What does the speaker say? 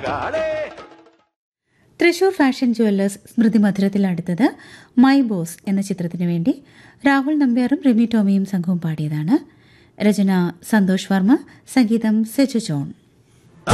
Thrissur fashion jewellers സ്മൃതി മധുരത്തിൽ അടുത്തത് my boss എന്ന ചിത്രത്തിനു വേണ്ടി രാഹുൽ നമ്പ്യാറും റിമി ടോമിയും സംഘവും പാടിയതാണ്. രചന സന്തോഷ് വർമ്മ, സംഗീതം സെജു ജോൺ.